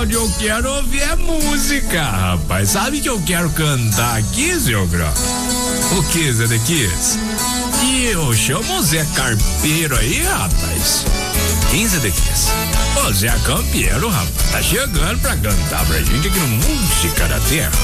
Cláudio, eu quero ouvir a música, rapaz. Sabe que eu quero cantar aqui, seu Grau? O que, Zé de Kiss? E eu chamo o Zé Carpeiro aí, rapaz. Quem, Zé de Kiss? O Zé Campeiro, rapaz. Tá chegando pra cantar pra gente aqui no Música da Terra.